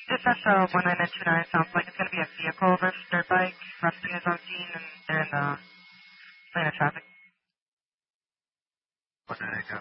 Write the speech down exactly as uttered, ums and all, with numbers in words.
Just at the one nine nine two nine, sounds like it's going to be a vehicle versus dirt bike. Rescue is on scene and they're in the lane of traffic. What did I go?